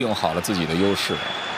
用好了自己的优势，